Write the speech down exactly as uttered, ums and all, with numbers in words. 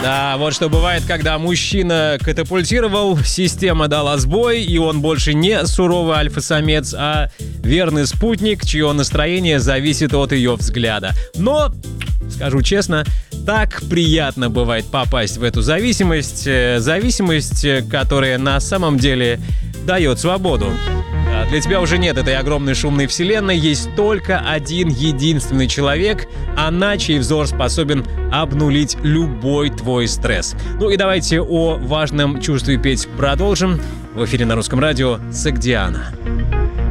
Да, вот что бывает, когда мужчина катапультировал, система дала сбой, и он больше не суровый альфа-самец, а верный спутник, чье настроение зависит от ее взгляда. Но, скажу честно, так приятно бывает попасть в эту зависимость, зависимость, которая на самом деле дает свободу. Для тебя уже нет этой огромной шумной вселенной, есть только один единственный человек, она, чей взор способен обнулить любой твой стресс. Ну и давайте о важном чувстве петь продолжим. В эфире на Русском радио Согдиана.